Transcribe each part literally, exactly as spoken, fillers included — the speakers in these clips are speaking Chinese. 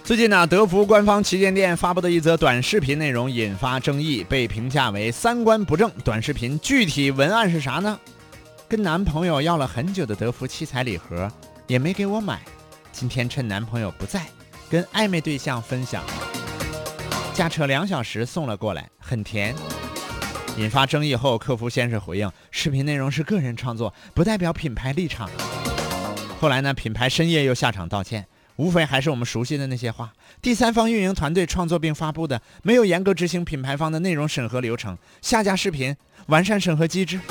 最近呢，德芙官方旗舰店发布的一则短视频内容引发争议，被评价为三观不正。短视频具体文案是啥呢？跟男朋友要了很久的德芙七彩礼盒，也没给我买。今天趁男朋友不在，跟暧昧对象分享，驾车两小时送了过来，很甜。引发争议后，客服先是回应，视频内容是个人创作，不代表品牌立场。后来呢，品牌深夜又下场道歉，无非还是我们熟悉的那些话。第三方运营团队创作并发布的，没有严格执行品牌方的内容审核流程，下架视频，完善审核机制。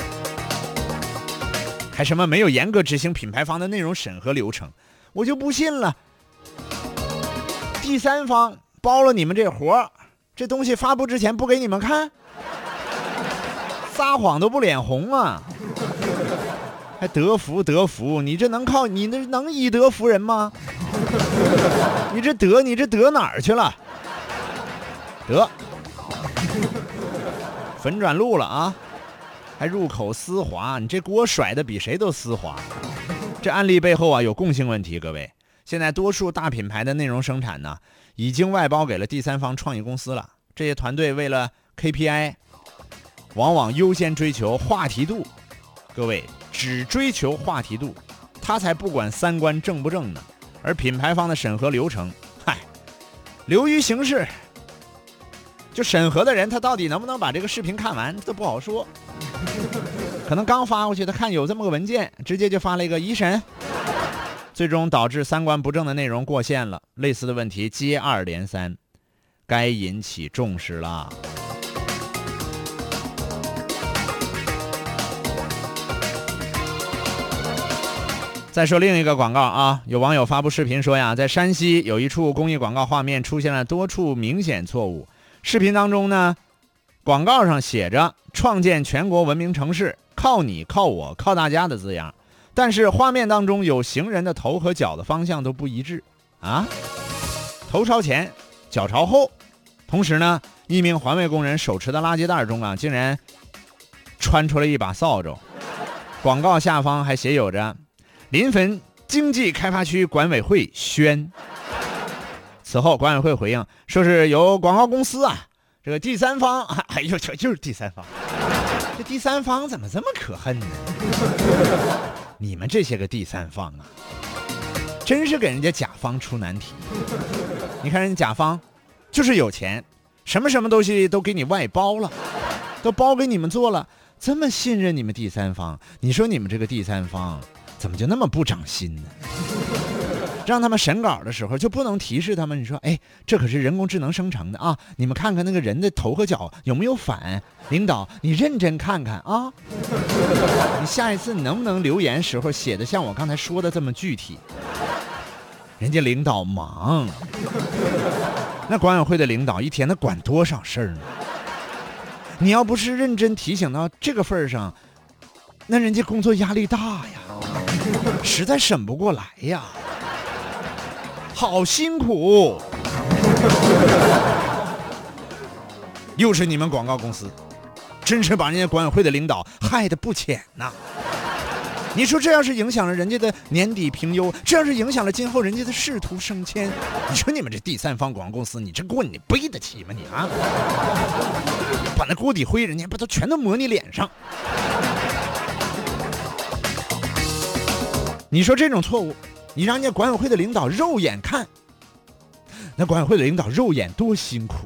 还什么没有严格执行品牌方的内容审核流程，我就不信了。第三方包了你们这活，这东西发布之前不给你们看，撒谎都不脸红啊！还德芙德芙，你这能靠你这能以德服人吗？你这德你这德哪儿去了？德粉转路了啊！还入口丝滑，你这锅甩的比谁都丝滑。这案例背后啊有共性问题，各位。现在多数大品牌的内容生产呢，已经外包给了第三方创意公司了。这些团队为了 K P I， 往往优先追求话题度。各位，只追求话题度，他才不管三观正不正呢。而品牌方的审核流程，嗨，流于形式。就审核的人，他到底能不能把这个视频看完，这不好说。可能刚发过去，他看有这么个文件，直接就发了一个一审，最终导致三观不正的内容过线了。类似的问题接二连三，该引起重视了。再说另一个广告啊，有网友发布视频说呀，在山西有一处公益广告画面出现了多处明显错误。视频当中呢，广告上写着创建全国文明城市，靠你靠我靠大家的字样，但是画面当中有行人的头和脚的方向都不一致啊，头朝前脚朝后。同时呢，一名环卫工人手持的垃圾袋中啊，竟然穿出了一把扫帚。广告下方还写有着临汾经济开发区管委会宣。此后管委会回应说是由广告公司啊，这个第三方，哎呦，这就是第三方，这第三方怎么这么可恨呢？你们这些个第三方啊，真是给人家甲方出难题。你看人家甲方就是有钱，什么什么东西都给你外包了，都包给你们做了，这么信任你们第三方，你说你们这个第三方怎么就那么不长心呢？让他们审稿的时候就不能提示他们，你说哎，这可是人工智能生成的啊，你们看看那个人的头和脚有没有反，领导你认真看看啊。你下一次你能不能留言时候写的像我刚才说的这么具体？人家领导忙，那管委会的领导一天他管多少事儿呢？你要不是认真提醒到这个份上，那人家工作压力大呀，实在审不过来呀，好辛苦。又是你们广告公司，真是把人家管委会的领导害得不浅呐。你说这要是影响了人家的年底评优，这要是影响了今后人家的仕途升迁，你说你们这第三方广告公司，你这锅你背得起吗你啊？把那锅底灰人家不都全都抹你脸上？你说这种错误，你让人家管委会的领导肉眼看，那管委会的领导肉眼多辛苦。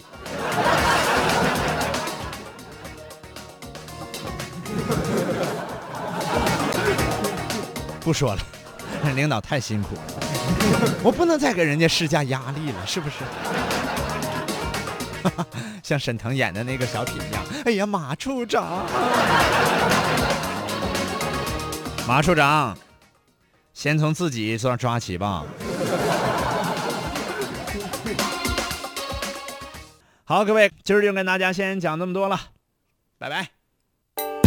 不说了，领导太辛苦，我不能再给人家施加压力了，是不是？像沈腾演的那个小品一样，哎呀，马处长，马处长，先从自己做抓起吧。好，各位，今儿就跟大家先讲这么多了，拜拜。